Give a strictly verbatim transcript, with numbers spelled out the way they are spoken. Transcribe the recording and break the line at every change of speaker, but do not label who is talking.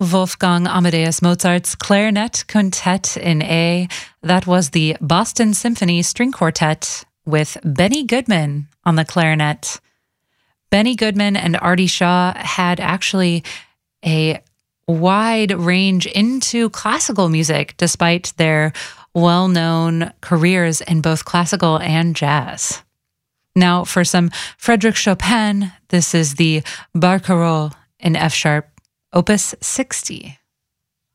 Wolfgang Amadeus Mozart's Clarinet Quintet in A. That was the Boston Symphony String Quartet with Benny Goodman on the clarinet. Benny Goodman and Artie Shaw had actually a wide range into classical music despite their well-known careers in both classical and jazz. Now for some Frédéric Chopin, this is the Barcarolle in F-sharp, Opus sixty.